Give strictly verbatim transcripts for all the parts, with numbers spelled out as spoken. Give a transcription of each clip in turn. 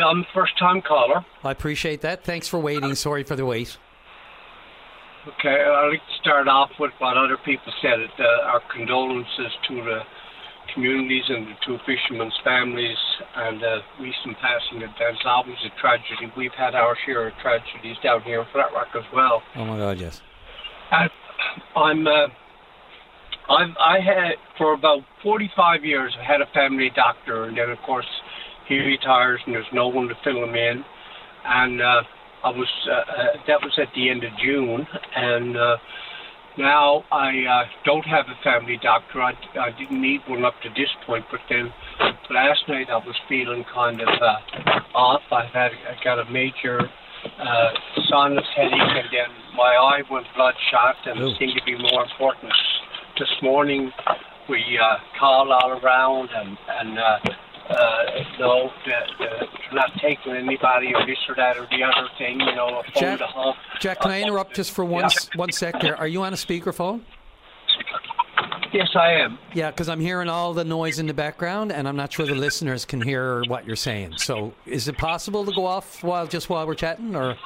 I'm a first-time caller. I appreciate that. Thanks for waiting. Sorry for the wait. Okay, I'd like to start off with what other people said. Uh, our condolences to the communities and the two fishermen's families and the recent passing of That's always a tragedy. We've had our share of tragedies down here in Flat Rock as well. Oh my God, yes. And I'm, uh, I've, I had, for about forty-five years, I had a family doctor, and then of course he retires and there's no one to fill him in. And uh, I was, uh, uh, that was at the end of June, and uh, now I uh, don't have a family doctor. I, I didn't need one up to this point, but then last night I was feeling kind of uh, off. I had I got a major uh, sinus headache, and then my eye went bloodshot, and Ooh. it seemed to be more important. This morning we uh, called all around, and, and uh, uh, no, the, the, they're not taking anybody or this or that or the other thing, you know, a phone Jack, to home. Jack, can I interrupt just for one, Yeah. one sec there? Are you on a speakerphone? Yes, I am. Yeah, because I'm hearing all the noise in the background, and I'm not sure the listeners can hear what you're saying. So is it possible to go off while just while we're chatting, or?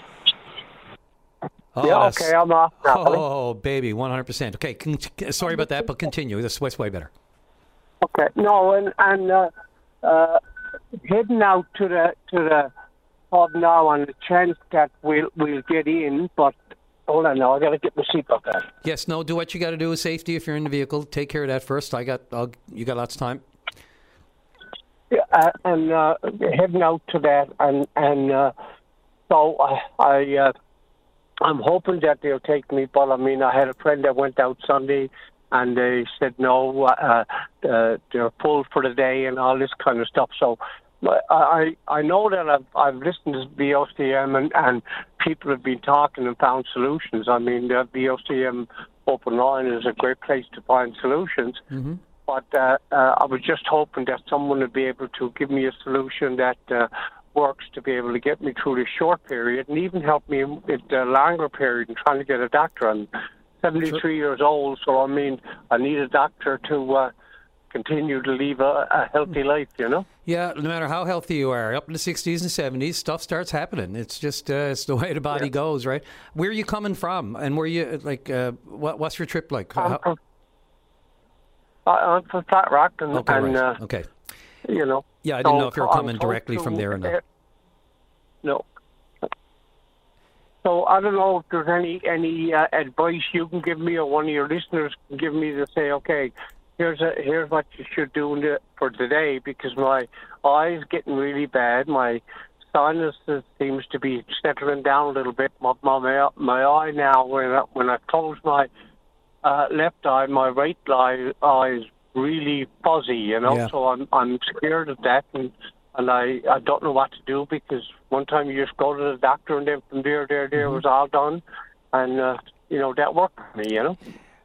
Oh, yeah, that's- okay, I'm off now. Oh, baby, one hundred percent. Okay, con- sorry about that, but continue. This is way better. Okay, no, and, and uh, uh, heading out to the to the pub now on the chance that we'll we'll get in, but hold on now, I got to get my seatbelt on. Yes, no, do what you got to do with safety if you're in the vehicle. Take care of that first. I got, I'll, you got lots of time. Yeah, uh, and uh, heading out to that, and and uh, so I, I uh, I'm hoping that they'll take me. But I mean, I had a friend that went out Sunday, and they said no, uh, uh, they're full for the day and all this kind of stuff. So I I, I know that I've I've listened to V O C M, and, and people have been talking and found solutions. I mean, the V O C M Open Line is a great place to find solutions. Mm-hmm. But uh, uh, I was just hoping that someone would be able to give me a solution that uh, works to be able to get me through this short period and even help me with the longer period in trying to get a doctor. I'm seventy-three sure. years old, so I mean, I need a doctor to uh, continue to live a, a healthy life, you know? Yeah, no matter how healthy you are, up in the sixties and seventies, stuff starts happening. It's just, uh, it's the way the body yeah. goes, right? Where are you coming from? And where you, like, uh, what, what's your trip like? I'm how- from, I'm from Flat Rock, and, okay, and right. uh, okay. you know. Yeah, I didn't so know if you were I'm coming close directly to, from there or not. uh, No. So I don't know if there's any any uh, advice you can give me or one of your listeners can give me to say, okay, here's a, here's what you should do in the, for today, because my eye's getting really bad. My sinuses seems to be settling down a little bit. My my, my eye now, when I, when I close my uh, left eye, my right eye, eye is really fuzzy, you know. Yeah. So I'm I'm scared of that, and and I, I don't know what to do, because one time you just go to the doctor, and then from there, there, there Mm-hmm. was all done, and uh, you know that worked for me, you know.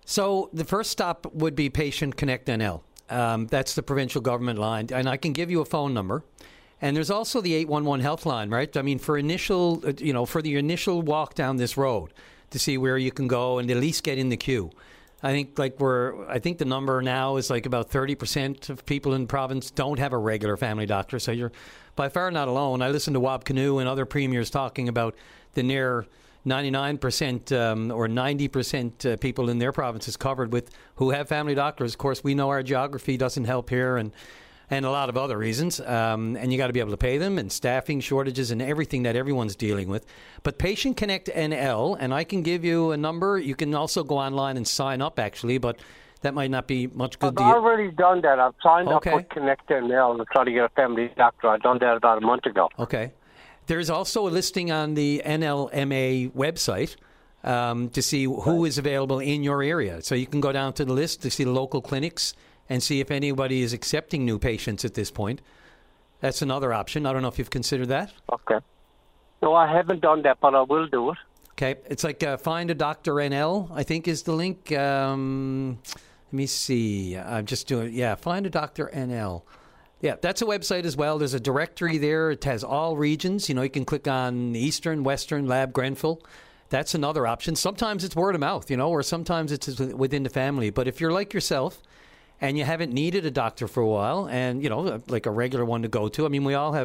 So the first stop would be Patient Connect N L. Um, that's the provincial government line, and I can give you a phone number. And there's also the eight one one health line, right? I mean, for initial, uh, you know, for the initial walk down this road to see where you can go and at least get in the queue. I think like we're, I think the number now is like about thirty percent of people in the province don't have a regular family doctor. So you're by far not alone. I listened to Wab Canoe and other premiers talking about the near ninety-nine percent um, or ninety percent uh, people in their provinces covered with who have family doctors. Of course, we know our geography doesn't help here, and and a lot of other reasons. Um, and you got to be able to pay them, and staffing shortages and everything that everyone's dealing with. But Patient Connect N L, and I can give you a number. You can also go online and sign up, actually, but that might not be much good I've to you. already done that. I've signed Okay. up with Connect N L to try to get a family doctor. I've done that about a month ago. Okay. There's also a listing on the N L M A website um, to see who is available in your area. So you can go down to the list to see the local clinics and see if anybody is accepting new patients at this point. That's another option. I don't know if you've considered that. Okay. No, I haven't done that, but I will do it. Okay. It's like uh, Find a Doctor N L, I think is the link. Um, let me see. I'm just doing, yeah, Find a Doctor N L. Yeah, that's a website as well. There's a directory there. It has all regions. You know, you can click on Eastern, Western, Lab, Grenfell. That's another option. Sometimes it's word of mouth, you know, or sometimes it's within the family. But if you're like yourself and you haven't needed a doctor for a while and, you know, like a regular one to go to, I mean, we all have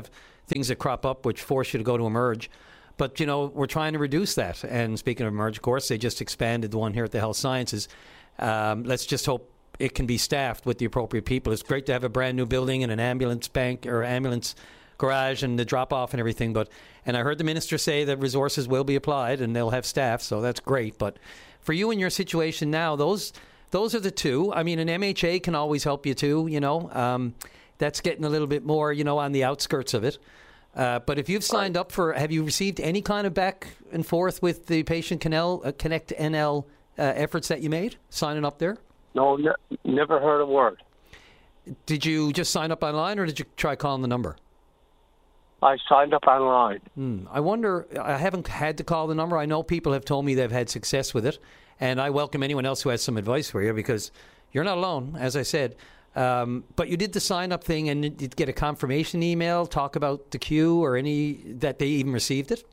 things that crop up which force you to go to Emerge. But, you know, we're trying to reduce that. And speaking of Emerge, of course, they just expanded the one here at the Health Sciences. Um, let's just hope it can be staffed with the appropriate people. It's great to have a brand new building and an ambulance bank or ambulance garage and the drop off and everything. But and I heard the minister say that resources will be applied and they'll have staff, so that's great. But for you in your situation now, those those are the two. I mean, an M H A can always help you too. You know, um, that's getting a little bit more, you know, on the outskirts of it. Uh, but if you've signed up for, have you received any kind of back and forth with the Patient Canal, uh, Connect N L uh, efforts that you made signing up there? No, ne- never heard a word. Did you just sign up online, or did you try calling the number? I signed up online. Hmm. I wonder, I haven't had to call the number. I know people have told me they've had success with it, and I welcome anyone else who has some advice for you, because you're not alone, as I said. Um, but you did the sign-up thing, and did you get a confirmation email, talk about the queue, or any, that they even received it?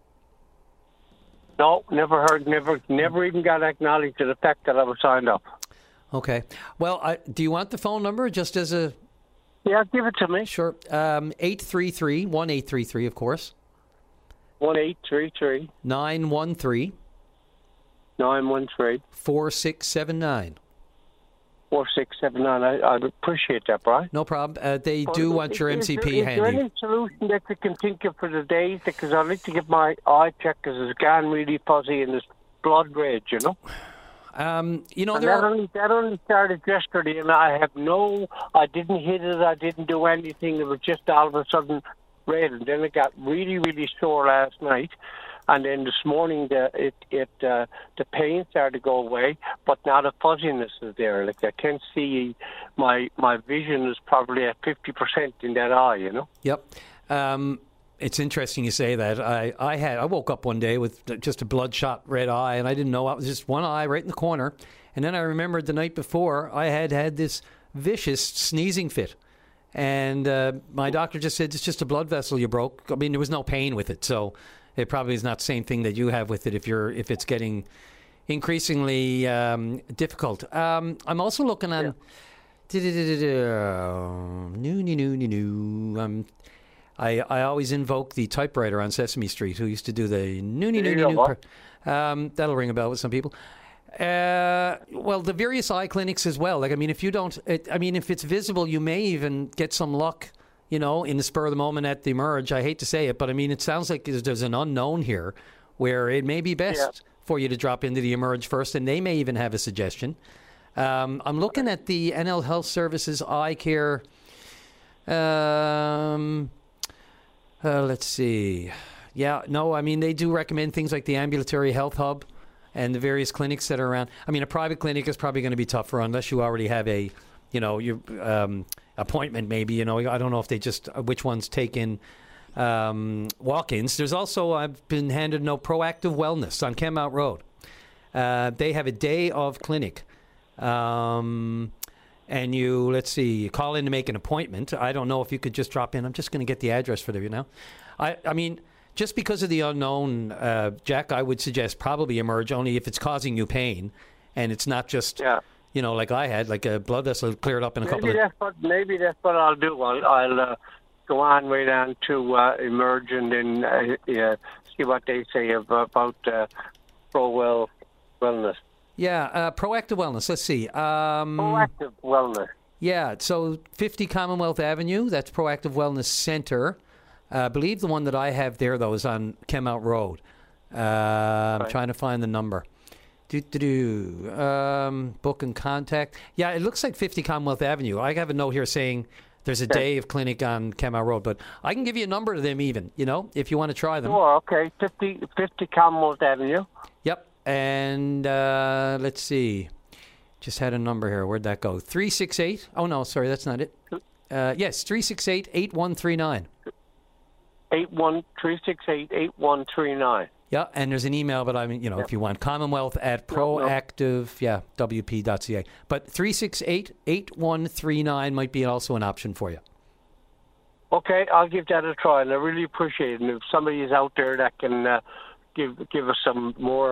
No, never heard, never never even got acknowledged to the fact that I was signed up. Okay. Well, I, do you want the phone number just as a... Yeah, give it to me. Sure. Um, eight three three, one eight three three, of course. one eight three three. nine one three. nine one three. four six seven nine. four six seven nine. I, I appreciate that, Brian. No problem. Uh, they But do is- want your is M C there- P is handy. there any solution that you can think of for the days? Because I'd like to get my eye checked because it's gone really fuzzy and it's blood red, you know? Um, you know, And there that are... only, that only started yesterday, and I have no, I didn't hit it, I didn't do anything. It was just all of a sudden red, and then it got really, really sore last night. And then this morning, the it it uh, the pain started to go away, but now the fuzziness is there. Like I can't see, my my vision is probably at fifty percent in that eye, you know. Yep. Um, it's interesting you say that. I, I had I woke up one day with just a bloodshot red eye, and I didn't know. It was just one eye right in the corner. And then I remembered the night before I had had this vicious sneezing fit. And uh, my doctor just said, it's just a blood vessel you broke. I mean, there was no pain with it, so it probably is not the same thing that you have with it if you're if it's getting increasingly um, difficult. Um, I'm also looking on... New, new, new, new, new. Um, I, I always invoke the typewriter on Sesame Street who used to do the new, new, new, new, new. Um, that'll ring a bell with some people. Uh, well, the various eye clinics as well. Like, I mean, if you don't, it, I mean, if it's visible, you may even get some luck, you know, in the spur of the moment at the Emerge. I hate to say it, but I mean, it sounds like there's, there's an unknown here where it may be best yeah. for you to drop into the Emerge first, and they may even have a suggestion. Um, I'm looking at the N L Health Services Eye Care. Um, uh, let's see. Yeah, no, I mean, they do recommend things like the Ambulatory Health Hub and the various clinics that are around. I mean, a private clinic is probably going to be tougher unless you already have a, you know, your um, appointment maybe. You know, I don't know if they just, which ones take in um, walk-ins. There's also, I've been handed no Proactive Wellness on Kenmount Road. Uh, they have a day of clinic. Um, and you, let's see, you call in to make an appointment. I don't know if you could just drop in. I'm just going to get the address for you now. I, I mean... Just because of the unknown, uh, Jack, I would suggest probably Emerge only if it's causing you pain, and it's not just, yeah. you know, like I had, like a blood vessel cleared up in a maybe couple of... That's what, maybe that's what I'll do. I'll, I'll uh, go on way down to uh, Emerge and then uh, yeah, see what they say about uh, ProWell Wellness. Yeah, uh, Proactive Wellness. Let's see. Um, Proactive Wellness. Yeah, so fifty Commonwealth Avenue, that's Proactive Wellness Center. Uh, I believe the one that I have there, though, is on Kenmount Road. Uh, I'm right. trying to find the number. Do-do-do. Um, book and contact. Yeah, it looks like fifty Commonwealth Avenue. I have a note here saying there's a day of clinic on Kenmount Road, but I can give you a number to them even, you know, if you want to try them. Oh, okay. fifty, fifty Commonwealth Avenue. Yep. And uh, let's see. Just had a number here. Where'd that go? three six eight. Oh, no, sorry, that's not it. Uh, yes, three six eight, eight one three nine. Eight one three six eight eight one three nine. Yeah, and there's an email, but I mean, you know, yeah. if you want, Commonwealth at proactive, yeah, W P dot C A. But three six eight eight one three nine might be also an option for you. Okay, I'll give that a try, and I really appreciate it. And if somebody is out there that can uh, give give us some more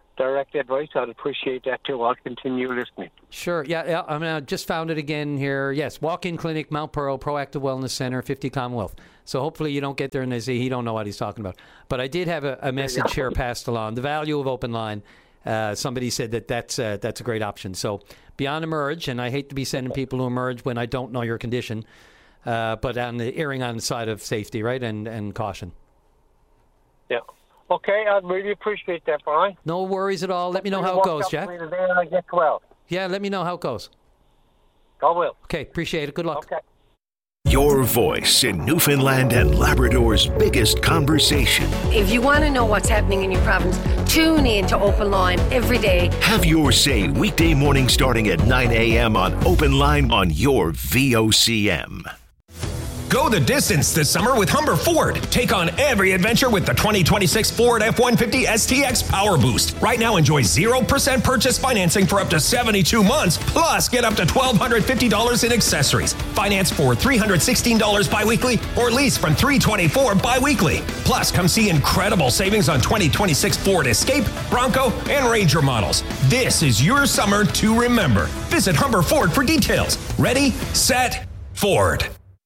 direct advice, I'd appreciate that too. I'll continue listening. Sure. Yeah, yeah. I mean, I just found it again here. Yes, walk-in clinic, Mount Pearl, Proactive Wellness Center, fifty Commonwealth. So hopefully you don't get there and they say he don't know what he's talking about. But I did have a, a message here passed along. The value of open line. Uh, somebody said that that's, uh, that's a great option. So beyond Emerge, and I hate to be sending people to Emerge when I don't know your condition, uh, but on the erring on the side of safety, right, and, and caution. Yeah. Okay, I'd really appreciate that, Brian. No worries at all. Let me know how it goes, Jack. I get well. Yeah, let me know how it goes. I will. Okay, appreciate it. Good luck. Okay. Your voice in Newfoundland and Labrador's biggest conversation. If you want to know what's happening in your province, tune in to Open Line every day. Have your say weekday morning starting at nine a.m. on Open Line on your V O C M. Go the distance this summer with Humber Ford. Take on every adventure with the twenty twenty-six Ford F one fifty S T X Power Boost. Right now, enjoy zero percent purchase financing for up to seventy-two months, plus get up to one thousand two hundred fifty dollars in accessories. Finance for three hundred sixteen dollars biweekly or lease from three hundred twenty-four dollars biweekly. Plus, come see incredible savings on twenty twenty-six Ford Escape, Bronco, and Ranger models. This is your summer to remember. Visit Humber Ford for details. Ready, set, Ford.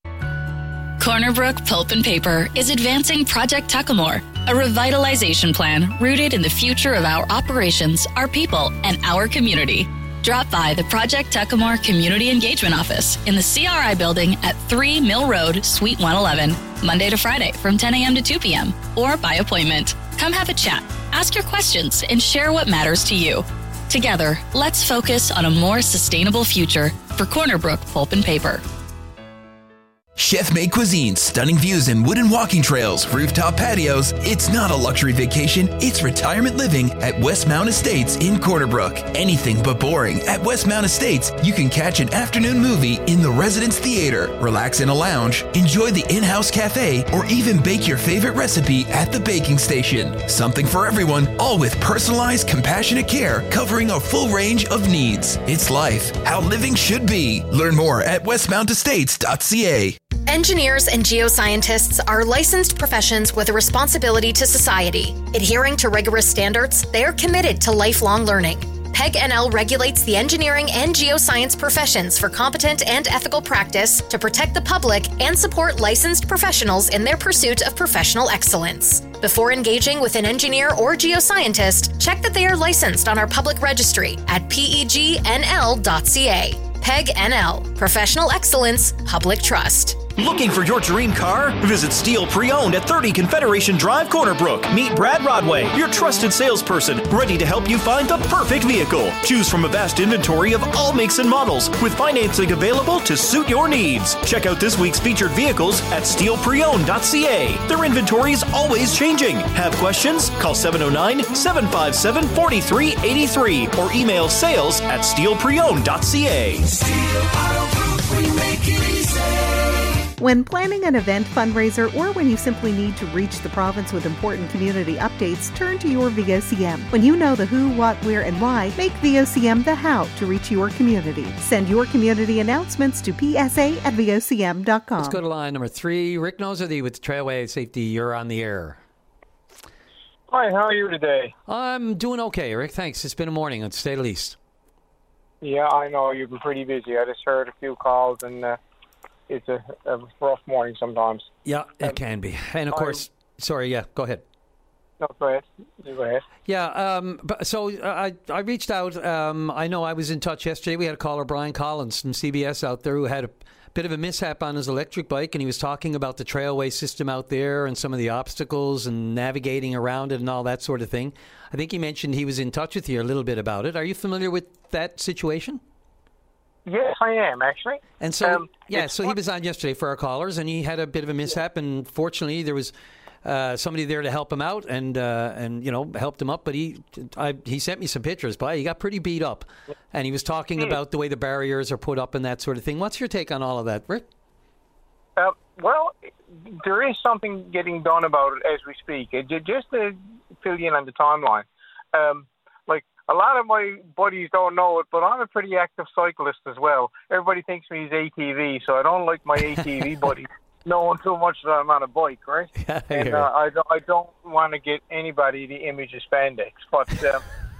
Corner Brook Pulp and Paper is advancing Project Tuckamore, a revitalization plan rooted in the future of our operations, our people, and our community. Drop by the Project Tuckamore Community Engagement Office in the C R I building at three Mill Road, Suite one eleven, Monday to Friday from ten a.m. to two p.m. or by appointment. Come have a chat, ask your questions, and share what matters to you. Together, let's focus on a more sustainable future for Corner Brook Pulp and Paper. Chef-made cuisine, stunning views and wooden walking trails, rooftop patios. It's not a luxury vacation, it's retirement living at Westmount Estates in Corner Brook. Anything but boring. At Westmount Estates, you can catch an afternoon movie in the Residence Theater, relax in a lounge, enjoy the in-house cafe, or even bake your favorite recipe at the baking station. Something for everyone, all with personalized, compassionate care covering a full range of needs. It's life, how living should be. Learn more at westmount estates dot c a. Engineers and geoscientists are licensed professions with a responsibility to society. Adhering to rigorous standards, they are committed to lifelong learning. P E G N L regulates the engineering and geoscience professions for competent and ethical practice to protect the public and support licensed professionals in their pursuit of professional excellence. Before engaging with an engineer or geoscientist, check that they are licensed on our public registry at P E G N L dot C A. P E G N L, Professional Excellence, Public Trust. Looking for your dream car? Visit Steel Pre-Owned at thirty Confederation Drive, Corner Brook. Meet Brad Rodway, your trusted salesperson, ready to help you find the perfect vehicle. Choose from a vast inventory of all makes and models, with financing available to suit your needs. Check out this week's featured vehicles at steel pre owned dot c a. Their inventory is always changing. Have questions? Call seven oh nine, seven five seven, four three eight three or email sales at steel pre owned dot c a. Steel Auto Group, we make it easy. When planning an event, fundraiser, or when you simply need to reach the province with important community updates, turn to your V O C M. When you know the who, what, where, and why, make V O C M the how to reach your community. Send your community announcements to p s a at v o c m dot com. Let's go to line number three. Rick Nosworthy with Trailway Safety. You're on the air. Hi, how are you today? I'm doing okay, Rick. Thanks. It's been a morning, to say the least. Yeah, I know. You've been pretty busy. I just heard a few calls, and uh, it's a, a rough morning sometimes. Yeah, it um, can be. And, of course, I'm, sorry, yeah, go ahead. No, go ahead. You go ahead. Yeah, um, but, so I I reached out. Um, I know I was in touch yesterday. We had a caller, Brian Collins from C B S out there, who had a bit of a mishap on his electric bike, and he was talking about the Trailway system out there and some of the obstacles and navigating around it and all that sort of thing. I think he mentioned he was in touch with you a little bit about it. Are you familiar with that situation? Yes, I am, actually. And so, um, yeah, so he was on yesterday for our callers, and he had a bit of a mishap, and fortunately there was uh, somebody there to help him out and, uh, and you know, helped him up. But he I, he sent me some pictures, but he got pretty beat up. And he was talking mm. about the way the barriers are put up and that sort of thing. What's your take on all of that, Rick? Uh, well, there is something getting done about it as we speak. Just to fill you in on the timeline, um, like a lot of my buddies don't know it, but I'm a pretty active cyclist as well. Everybody thinks me as A T V, so I don't like my A T V buddies knowing too much that I'm on a bike, right? Yeah, and uh, I, don't, I don't want to get anybody the image of spandex. But um,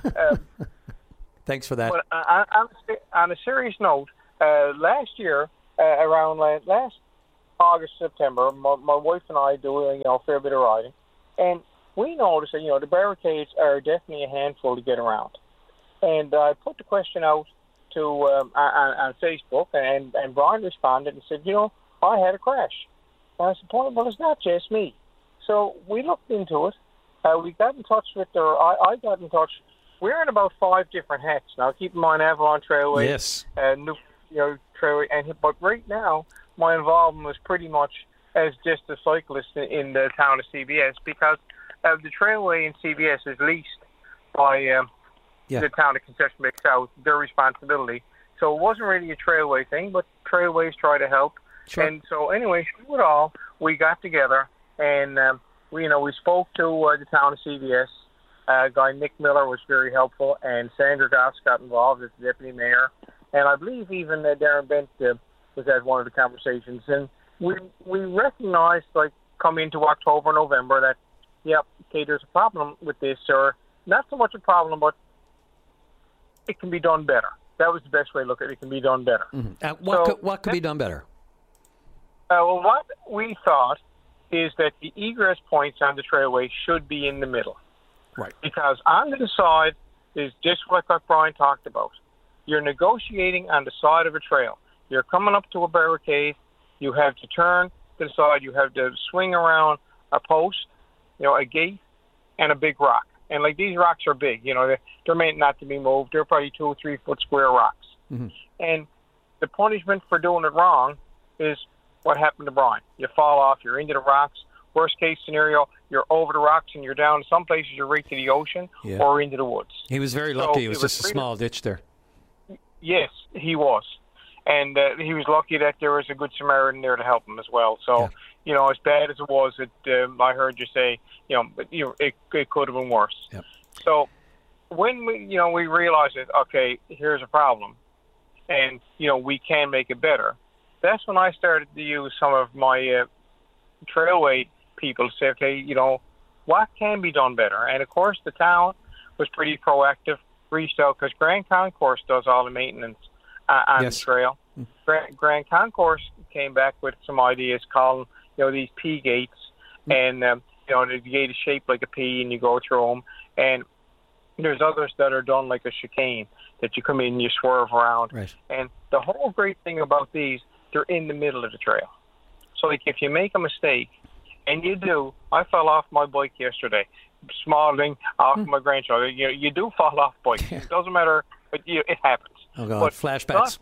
Um, Thanks for that. But uh, on, on a serious note, uh, last year, uh, around last August, September, my, my wife and I do you know, a fair bit of riding, and we noticed that, you know, the barricades are definitely a handful to get around. And I put the question out to um, on, on Facebook, and, and Brian responded and said, you know, I had a crash. And I said, well, it's not just me. So we looked into it. Uh, we got in touch with the, I, I got in touch. We're in about five different hats now. Keep in mind, Avalon Trailway, yes, uh, New, you know, Trailway, and but right now my involvement was pretty much as just a cyclist in, in the town of C B S, because uh, the Trailway in C B S is leased by um, yeah. the town of Concession Bay South, their responsibility. So it wasn't really a Trailway thing, but Trailways try to help. Sure. And so anyway, through it all, we got together and um, we, you know, we spoke to uh, the town of C B S. Uh, guy Nick Miller was very helpful, and Sandra Goss got involved as the deputy mayor, and I believe even uh, Darren Bent uh, was at one of the conversations. And we we recognized, like, coming into October, November, that yep, okay, there's a problem with this, or not so much a problem, but it can be done better. That was the best way to look at it. It can be done better. Mm-hmm. Uh, what so, could, what could be done better? Uh, well, what we thought is that the egress points on the trailway should be in the middle. Right. Because on the side is just like what Brian talked about. You're negotiating on the side of a trail. You're coming up to a barricade. You have to turn to the side. You have to swing around a post, you know, a gate, and a big rock. And, like, these rocks are big. You know, they're, they're meant not to be moved. They're probably two or three foot square rocks. Mm-hmm. And the punishment for doing it wrong is what happened to Brian. You fall off. You're into the rocks. Worst case scenario, you're over the rocks and you're down. Some places you're right to the ocean yeah. or into the woods. He was very So lucky. It was it just was a small ditch there. Yes, he was. And uh, he was lucky that there was a good Samaritan there to help him as well. So, yeah. you know, as bad as it was, it, um, I heard you say, you know, but, you know it, it could have been worse. Yep. So when we, you know, we realized that, okay, here's a problem and, you know, we can make it better, that's when I started to use some of my uh, trailway people to say, okay, you know, what can be done better? And, of course, the town was pretty proactive, reached out, because Grand Concourse does all the maintenance uh, on yes. the trail. Mm. Grand, Grand Concourse came back with some ideas calling, you know, these P gates, mm. and, um, you know, the gate is shaped like a P, and you go through them. And there's others that are done like a chicane, that you come in and you swerve around. Right. And the whole great thing about these, they're in the middle of the trail. So, like, if you make a mistake, and you do, I fell off my bike yesterday, small thing, off mm. my grandchild. You you do fall off bikes. It doesn't matter, but you, it happens. Oh, God, but flashbacks. Not,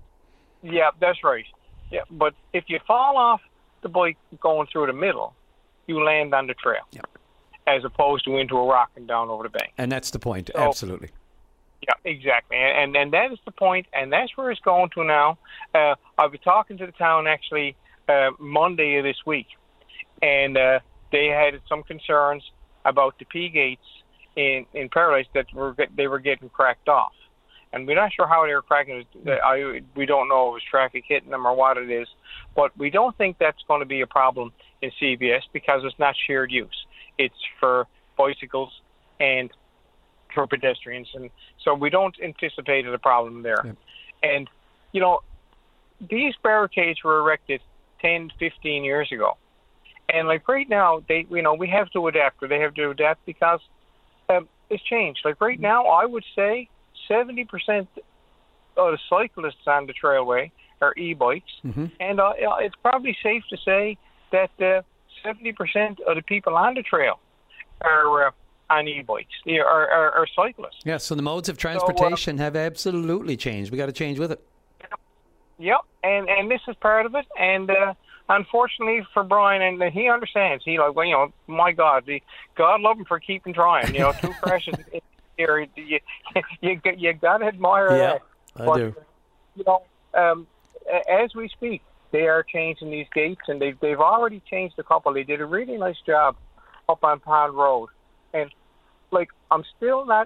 yeah, that's right. Yeah, but if you fall off the bike going through the middle, you land on the trail, yep. as opposed to into a rock and down over the bank. And that's the point, so, absolutely. Yeah, exactly. And, and and that is the point, and that's where it's going to now. Uh, I'll be talking to the town, actually, uh, Monday of this week. And uh, they had some concerns about the P gates in, in Paradise that were they were getting cracked off. And we're not sure how they were cracking it. I, we don't know if it was traffic hitting them or what it is. But we don't think that's going to be a problem in C B S because it's not shared use. It's for bicycles and for pedestrians. And so we don't anticipate a problem there. Yeah. And, you know, these barricades were erected ten, fifteen years ago. And, like, right now, they, you know, we have to adapt, or they have to adapt because um, it's changed. Like, right now, I would say seventy percent of the cyclists on the trailway are e-bikes. Mm-hmm. And uh, it's probably safe to say that uh, seventy percent of the people on the trail are uh, on e-bikes, are, are, are cyclists. Yeah, so the modes of transportation so, uh, have absolutely changed. We got to change with it. Yep, and, and this is part of it. And, uh, unfortunately for Brian, and he understands. He like, well, you know, my God, the, God love him for keeping trying. You know, two crashes in here, you you, you got to admire yeah, that. I but, do. You know, um, as we speak, they are changing these gates, and they've they've already changed a couple. They did a really nice job up on Pond Road, and like I'm still not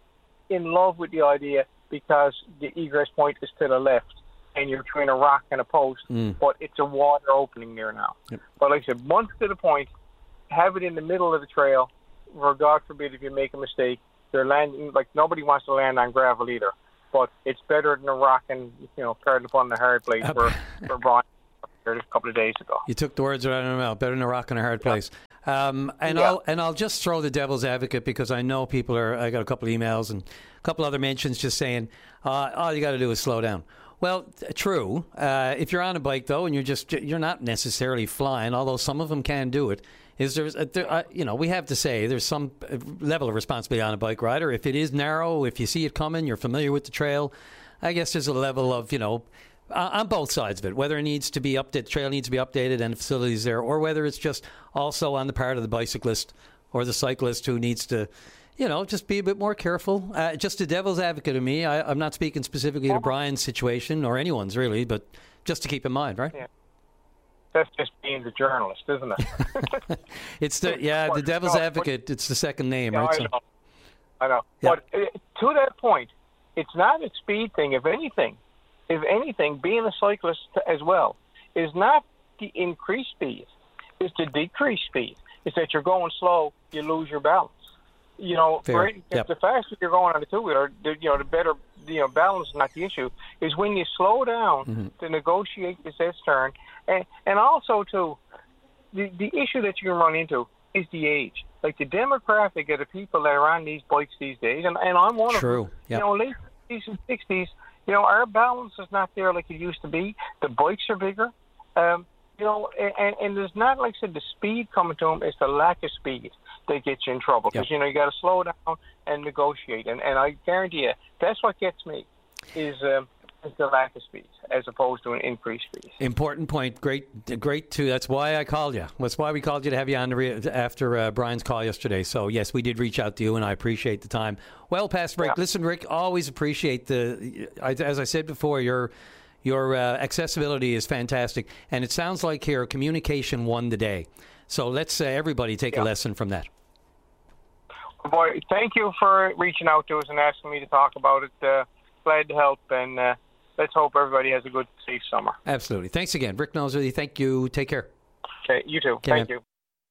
in love with the idea because the egress point is to the left. And you're between a rock and a post, mm. but it's a water opening there now. Yep. But like I said, once to the point, have it in the middle of the trail, or God forbid if you make a mistake, they're landing, like nobody wants to land on gravel either. But it's better than a rock and, you know, pardon upon the hard place for, for Brian a couple of days ago. You took the words right out of my mouth. Better than a rock in a hard place. Um, and Yeah. I'll and I'll just throw the devil's advocate because I know people are. I got a couple of emails and a couple other mentions just saying uh, all you got to do is slow down. Well, t- true. Uh, if you're on a bike though, and you're just you're not necessarily flying, although some of them can do it. Is there, uh, there uh, you know, we have to say there's some level of responsibility on a bike rider. If it is narrow, if you see it coming, you're familiar with the trail. I guess there's a level of, you know, uh, on both sides of it, whether it needs to be updated, the trail needs to be updated and the facilities there, or whether it's just also on the part of the bicyclist or the cyclist who needs to, you know, just be a bit more careful. Uh, just a devil's advocate of me. I, I'm not speaking specifically to Brian's situation or anyone's really, but just to keep in mind, right? Yeah. That's just being the journalist, isn't it? It's the yeah, the devil's no, advocate. but, it's the second name, yeah, right? I So, know. I know. Yeah. But uh, to that point, it's not a speed thing. If anything, if anything, being a cyclist as well is not the increased speed. It's the decreased speed. It's that you're going slow, you lose your balance. You know, Fair. right, Yep. the faster you're going on the two-wheeler, the, you know, the better, you know, balance is not the issue. Is when you slow down Mm-hmm. to negotiate this S-turn. And, and also, too, the, the issue that you can run into is the age. Like the demographic of the people that are on these bikes these days, and, and I'm one True. of them. Yep. You know, late fifties and sixties, you know, our balance is not there like it used to be. The bikes are bigger. Um, you know, and, and there's not, like I said, the speed coming to them. It's the lack of speed that gets you in trouble. Because, Yep. you know, you got to slow down and negotiate. And, and I guarantee you, that's what gets me is, um, is the lack of speed as opposed to an increased speed. Important point. Great, great too. That's why I called you. That's why we called you to have you on the re- after uh, Brian's call yesterday. So yes, we did reach out to you, and I appreciate the time. Well past break. Yeah. Listen, Rick, always appreciate the. I- As I said before, your your uh, accessibility is fantastic, and it sounds like here communication won the day. So let's uh, everybody take Yeah. a lesson from that. Boy, thank you for reaching out to us and asking me to talk about it. Uh, glad to help, and uh, let's hope everybody has a good, safe summer. Absolutely. Thanks again, Rick Noseworthy. Thank you. Take care. Okay, you too. Okay, Thank man. you.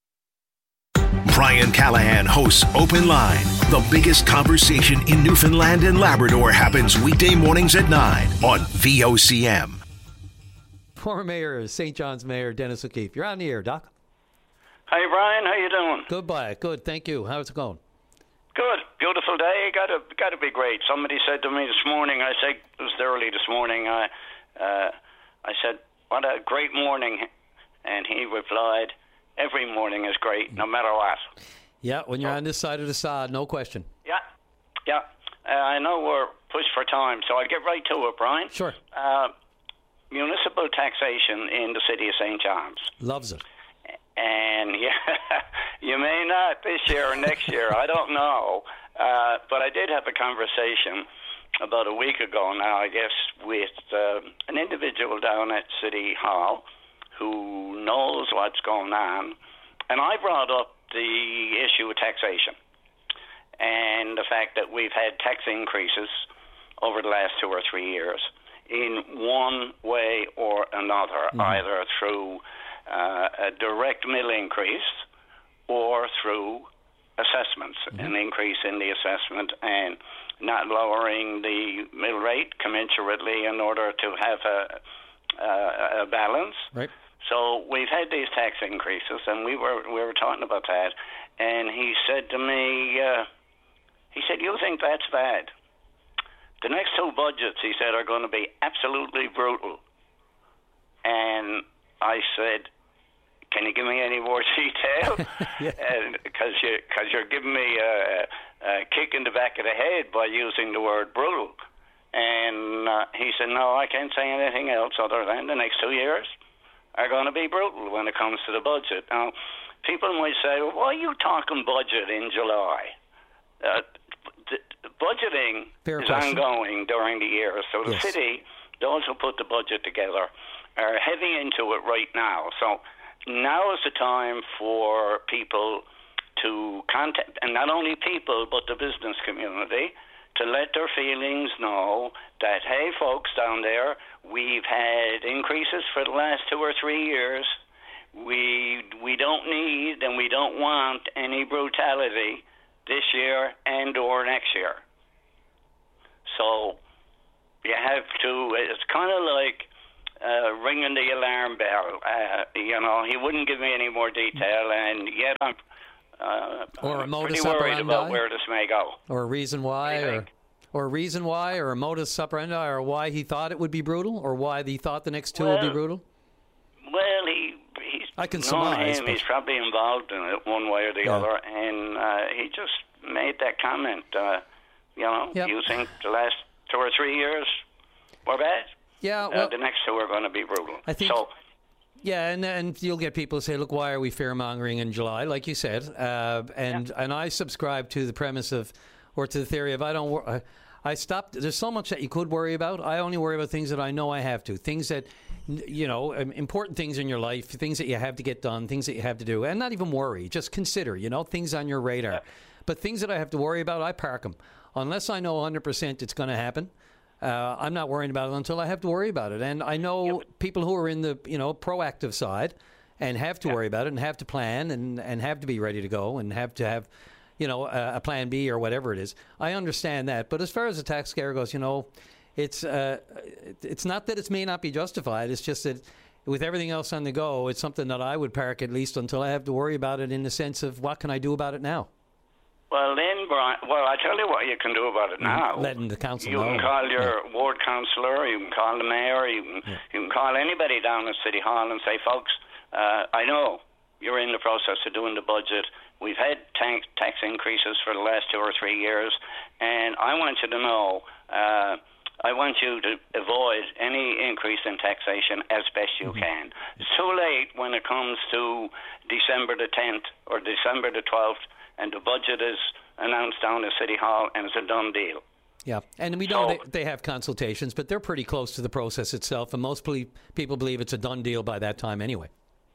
Brian Callahan hosts Open Line. The biggest conversation in Newfoundland and Labrador happens weekday mornings at nine on V O C M. Former Mayor, Saint John's Mayor Dennis O'Keefe. You're on the air, Doc. Hey Brian, how you doing? Goodbye. Good. Thank you. How's it going? Good, beautiful day. Got to got to be great. Somebody said to me this morning. I said it was early this morning. I uh, I said, "What a great morning," and he replied, "Every morning is great, no matter what." Yeah, when you're on this side of the sod, no question. Yeah, yeah. Uh, I know we're pushed for time, so I'll get right to it, Brian. Sure. Uh, municipal taxation in the city of Saint John's. Loves it. And yeah, you may not this year or next year, I don't know. Uh, but I did have a conversation about a week ago now, I guess, with uh, an individual down at City Hall who knows what's going on. And I brought up the issue of taxation and the fact that we've had tax increases over the last two or three years in one way or another, mm-hmm. either through Uh, a direct mill increase or through assessments, mm-hmm. an increase in the assessment and not lowering the mill rate commensurately in order to have a, a, a balance. Right. So we've had these tax increases, and we were we were talking about that. And he said to me, uh, he said, "You think that's bad? The next two budgets," he said, "are going to be absolutely brutal." And I said, "Can you give me any more detail?" Because yeah. you, cause you're giving me a, a kick in the back of the head by using the word brutal. And uh, he said, "No, I can't say anything else other than the next two years are going to be brutal when it comes to the budget." Now, people might say, "Well, why are you talking budget in July?" Uh, the, the budgeting Fair is question. ongoing during the year. So the Yes. city, those who put the budget together, are heavy into it right now. So now is the time for people to contact, and not only people, but the business community, to let their feelings know that, hey, folks down there, we've had increases for the last two or three years. We we don't need and we don't want any brutality this year and or next year. So you have to, it's kind of like uh, ringing the alarm bell. Uh, you know, he wouldn't give me any more detail, and yet I'm, uh, or a I'm modus pretty worried operandi? about where this may go. Or a reason why, or, or a reason why, or a modus operandi, or why he thought it would be brutal, or why he thought the next two well, would be brutal? Well, he, he's I can known surmise, him. but- He's probably involved in it one way or the Yeah. other, and uh, he just made that comment. Uh, you know, Yep. you think the last two or three years were bad? Yeah, Uh, well, the next two are going to be brutal. I think- so. Yeah, and and you'll get people who say, look, why are we fear-mongering in July, like you said? Uh, and and I subscribe to the premise of, or to the theory of, I don't, wor- I, I stopped, there's so much that you could worry about. I only worry about things that I know I have to, things that, you know, um, important things in your life, things that you have to get done, things that you have to do, and not even worry, just consider, you know, things on your radar. Yeah. But things that I have to worry about, I park them. Unless I know one hundred percent it's going to happen. Uh, I'm not worrying about it until I have to worry about it. And I know yep. people who are in the, you know, proactive side and have to yep. worry about it and have to plan and, and have to be ready to go and have to have, you know, a, a plan B or whatever it is. I understand that. But as far as the tax scare goes, you know, it's uh, it's not that it may not be justified. It's just that with everything else on the go, it's something that I would park at least until I have to worry about it in the sense of what can I do about it now? Well, then, Brian, well, I tell you what you can do about it now. Letting the council you know. You can call your yeah. ward councillor, you can call the mayor, you can, yeah. you can call anybody down at City Hall and say, folks, uh, I know you're in the process of doing the budget. We've had tax, tax increases for the last two or three years, and I want you to know, uh, I want you to avoid any increase in taxation as best you mm-hmm. can. It's too late when it comes to December the tenth or December the twelfth, and the budget is announced down at City Hall, and it's a done deal. Yeah, and we know so, they, they have consultations, but they're pretty close to the process itself, and most people believe it's a done deal by that time anyway.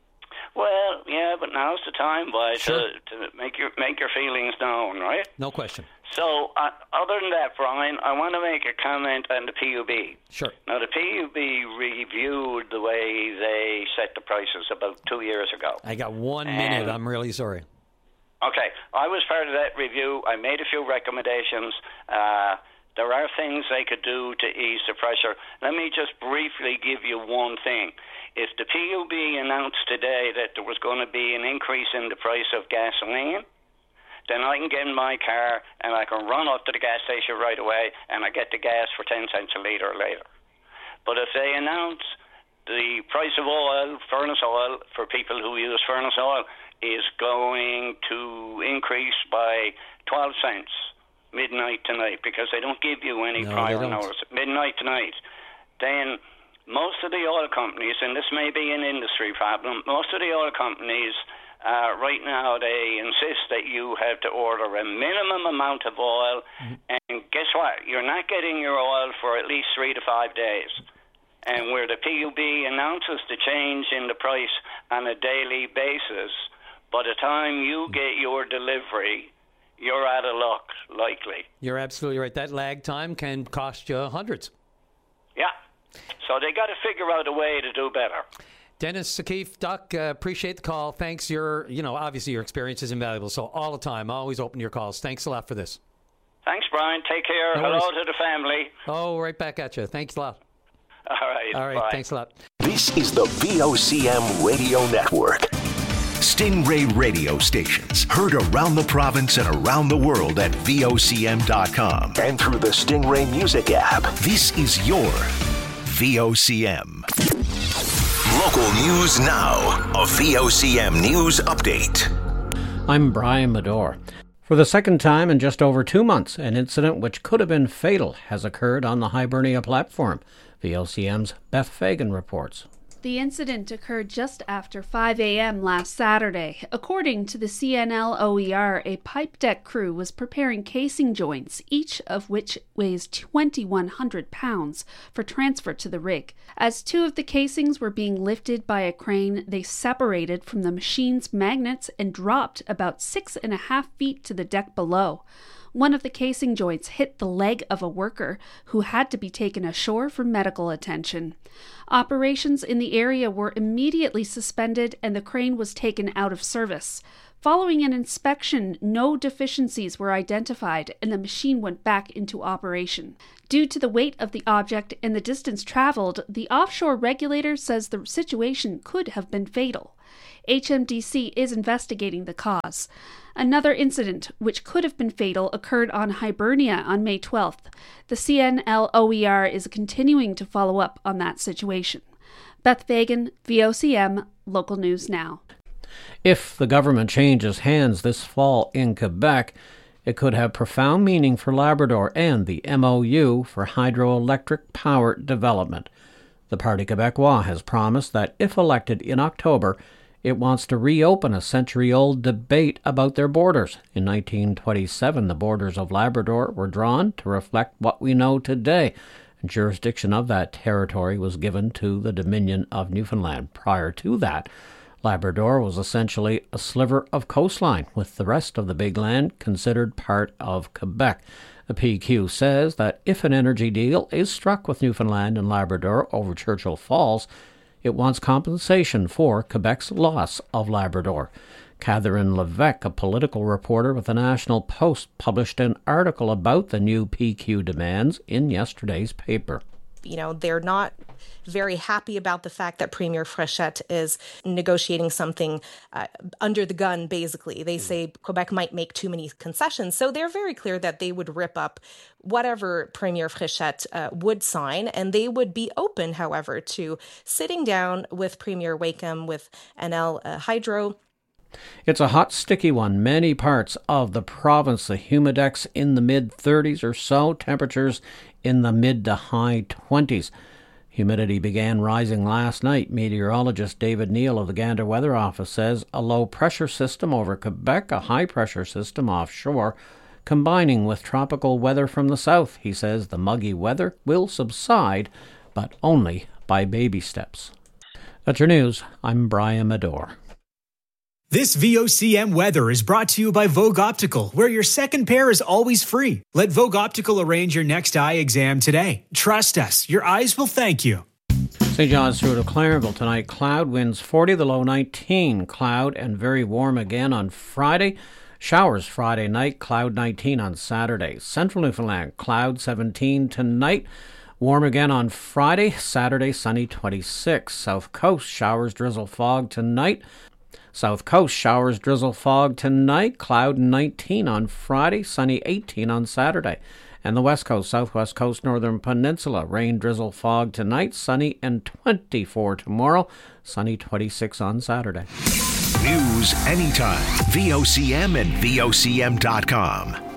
Well, yeah, but now's the time, boy, sure. to, to make your make your feelings known, right? No question. So, uh, other than that, Brian, I want to make a comment on the P U B. Sure. Now, the P U B reviewed the way they set the prices about two years ago. I got one and, minute. I'm really sorry. Okay, I was part of that review. I made a few recommendations. Uh, there are things they could do to ease the pressure. Let me just briefly give you one thing. If the P U B announced today that there was going to be an increase in the price of gasoline, then I can get in my car and I can run up to the gas station right away and I get the gas for ten cents a litre later. But if they announce the price of oil, furnace oil, for people who use furnace oil, is going to increase by twelve cents midnight tonight because they don't give you any no, prior notice. Midnight tonight. Then most of the oil companies, and this may be an industry problem, most of the oil companies uh, right now, they insist that you have to order a minimum amount of oil, mm-hmm. and guess what? You're not getting your oil for at least three to five days. And where the P U B announces the change in the price on a daily basis, by the time you get your delivery, you're out of luck, likely. You're absolutely right. That lag time can cost you hundreds. Yeah. So they got to figure out a way to do better. Dennis O'Keefe, Doc, uh, appreciate the call. Thanks. Your, you know, obviously your experience is invaluable. So all the time, always open your calls. Thanks a lot for this. Thanks, Brian. Take care. No Hello worries. to the family. Oh, right back at you. Thanks a lot. All right. All right. Bye. Thanks a lot. This is the V O C M Radio Network. Stingray radio stations heard around the province and around the world at V O C M dot com and through the Stingray Music app. This is your V O C M. Local news now. A V O C M News Update. I'm Brian Medore. For the second time in just over two months, an incident which could have been fatal has occurred on the Hibernia platform. V O C M's Beth Fagan reports. The incident occurred just after five a.m. last Saturday. According to the C N L O E R, a pipe deck crew was preparing casing joints, each of which weighs twenty-one hundred pounds, for transfer to the rig. As two of the casings were being lifted by a crane, they separated from the machine's magnets and dropped about six and a half feet to the deck below. One of the casing joints hit the leg of a worker who had to be taken ashore for medical attention. Operations in the area were immediately suspended and the crane was taken out of service. Following an inspection, no deficiencies were identified and the machine went back into operation. Due to the weight of the object and the distance traveled, the offshore regulator says the situation could have been fatal. H M D C is investigating the cause. Another incident, which could have been fatal, occurred on Hibernia on May twelfth. The C N L O E R is continuing to follow up on that situation. Beth Fagan, V O C M, Local News Now. If the government changes hands this fall in Quebec, it could have profound meaning for Labrador and the M O U for hydroelectric power development. The Parti Québécois has promised that if elected in October, it wants to reopen a century-old debate about their borders. In nineteen twenty-seven, the borders of Labrador were drawn to reflect what we know today. Jurisdiction of that territory was given to the Dominion of Newfoundland. Prior to that, Labrador was essentially a sliver of coastline, with the rest of the big land considered part of Quebec. The P Q says that if an energy deal is struck with Newfoundland and Labrador over Churchill Falls, it wants compensation for Quebec's loss of Labrador. Catherine Levesque, a political reporter with the National Post, published an article about the new P Q demands in yesterday's paper. You know, they're not very happy about the fact that Premier Fréchette is negotiating something uh, under the gun, basically. They say Quebec might make too many concessions. So they're very clear that they would rip up whatever Premier Fréchette uh, would sign, and they would be open, however, to sitting down with Premier Wakeham, with N L uh, Hydro. It's a hot, sticky one. Many parts of the province, the humidex in the mid thirties or so, temperatures in the mid to high twenties. Humidity began rising last night. Meteorologist David Neal of the Gander Weather Office says a low-pressure system over Quebec, a high-pressure system offshore, combining with tropical weather from the south. He says the muggy weather will subside, but only by baby steps. That's your news. I'm Brian Medore. This V O C M weather is brought to you by Vogue Optical, where your second pair is always free. Let Vogue Optical arrange your next eye exam today. Trust us, your eyes will thank you. Saint John's through to Clarenville tonight. Cloud winds forty, the low nineteen. Cloud and very warm again on Friday. Showers Friday night, cloud nineteen on Saturday. Central Newfoundland, cloud seventeen tonight. Warm again on Friday. Saturday, sunny twenty-six. South Coast, showers, drizzle, fog tonight. South Coast, showers, drizzle, fog tonight, cloud nineteen on Friday, sunny eighteen on Saturday. And the West Coast, Southwest Coast, Northern Peninsula, rain, drizzle, fog tonight, sunny and twenty-four tomorrow, sunny twenty-six on Saturday. News anytime, V O C M and V O C M dot com.